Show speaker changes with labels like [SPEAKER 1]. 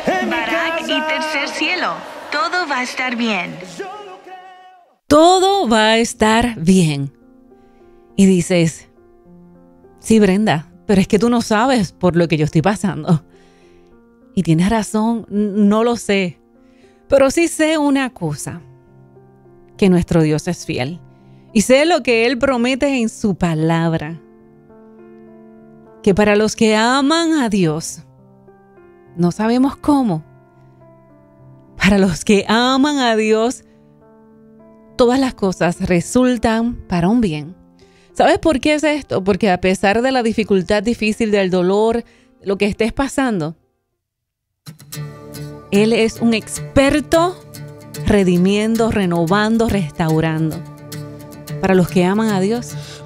[SPEAKER 1] Barak y Tercer Cielo, todo va a estar bien.
[SPEAKER 2] Todo va a estar bien. Y dices, sí, Brenda, pero es que tú no sabes por lo que yo estoy pasando. Y tienes razón, no lo sé. Pero sí sé una cosa, que nuestro Dios es fiel. Y sé lo que Él promete en su palabra. Que para los que aman a Dios, no sabemos cómo. Para los que aman a Dios, todas las cosas resultan para un bien. ¿Sabes por qué es esto? Porque a pesar de la dificultad difícil, del dolor, lo que estés pasando, Él es un experto redimiendo, renovando, restaurando. Para los que aman a Dios,